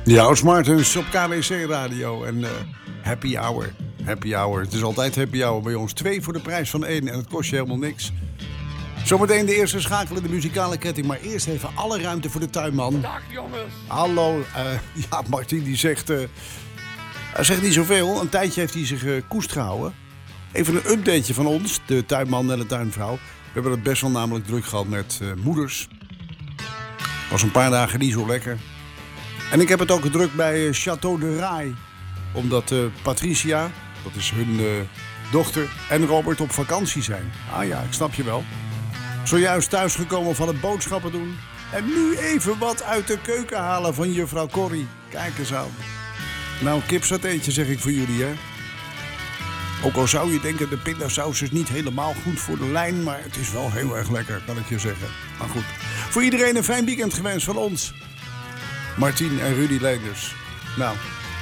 Ja, Os Martens op KWC Radio en happy hour. Happy hour. Het is altijd happy hour bij ons. 2 voor de prijs van 1 en het kost je helemaal niks. Zometeen de eerste schakel in de muzikale ketting. Maar eerst even alle ruimte voor de tuinman. Dag jongens. Hallo. Ja, Martin die zegt... hij zegt niet zoveel. Een tijdje heeft hij zich koest gehouden. Even een updateje van ons, de tuinman en de tuinvrouw. We hebben het best wel namelijk druk gehad met moeders. Was een paar dagen niet zo lekker. En ik heb het ook druk bij Château de Rai. Omdat Patricia, dat is hun dochter, en Robert op vakantie zijn. Ah ja, ik snap je wel. Zojuist thuisgekomen van het boodschappen doen. En nu even wat uit de keuken halen van juffrouw Corrie. Kijk eens aan. Nou, kipsateetje zeg ik voor jullie, hè. Ook al zou je denken, de pindasaus is niet helemaal goed voor de lijn. Maar het is wel heel erg lekker, kan ik je zeggen. Maar goed, voor iedereen een fijn weekend gewenst van ons. Martien en Rudy Leenders. Nou,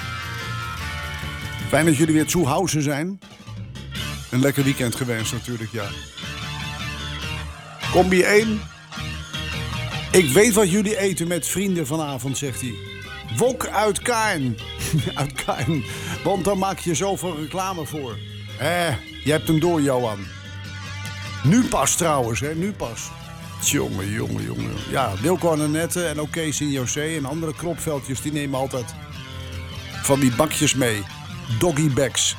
fijn dat jullie weer zu Hause zijn. Een lekker weekend gewenst natuurlijk, ja. Combi 1. Ik weet wat jullie eten met vrienden vanavond, zegt hij. Wok uit Kaarn. Uit Kaarn. Want daar maak je zoveel reclame voor. Je hebt hem door, Johan. Nu pas trouwens, hè. Nu pas. Jongen. Ja, Wilco en Annette en ook Kees en José en andere kropveldjes... die nemen altijd van die bakjes mee. Doggy bags.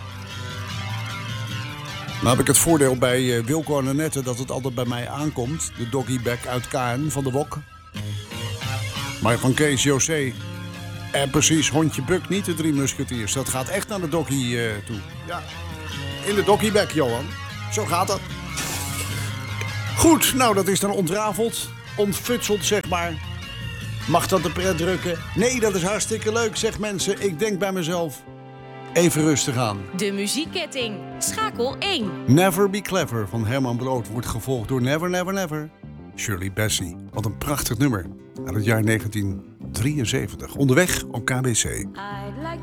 Nou heb ik het voordeel bij Wilco en Annette... dat het altijd bij mij aankomt. De doggy bag uit Kaarn van de Wok. Maar van Kees, José... en precies, hondje Buk, niet de 3 musketiers. Dat gaat echt naar de doggy toe. Ja, in de doggy bag, Johan. Zo gaat dat. Goed, nou dat is dan ontrafeld, ontfutseld zeg maar. Mag dat de pret drukken? Nee, dat is hartstikke leuk, zegt mensen. Ik denk bij mezelf, even rustig aan. De muziekketting, schakel 1. Never Be Clever van Herman Brood wordt gevolgd door Never Never Never. Shirley Bassey, wat een prachtig nummer uit het jaar 1973. Onderweg op KBC. I'd like